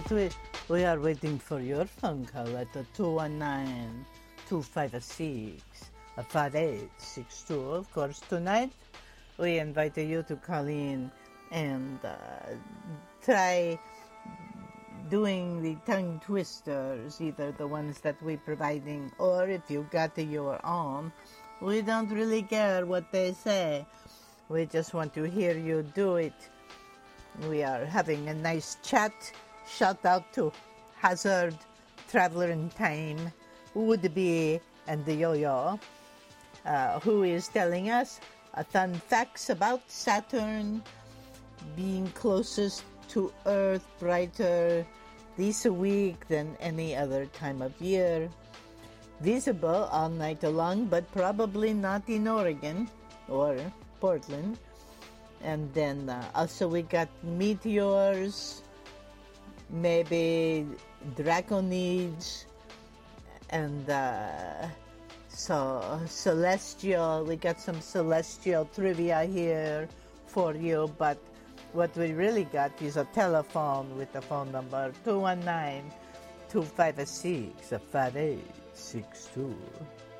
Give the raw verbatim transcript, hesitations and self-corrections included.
but we, we are waiting for your phone call at the two one nine, two five six, five eight six two. Of course, tonight we invite you to call in and uh, try doing the tongue twisters, either the ones that we're providing, or if you got your own. We don't really care what they say. We just want to hear you do it. We are having a nice chat. Shout out to Hazard, Traveler in Time, Would-Be, and the Yo-Yo, uh, who is telling us uh, fun facts about Saturn being closest to Earth, brighter this week than any other time of year. Visible all night long, but probably not in Oregon or Portland. And then uh, also we got meteors, maybe draconids, and uh, so celestial. We got some celestial trivia here for you, but what we really got is a telephone with the phone number two one nine, two five six, five eight six two.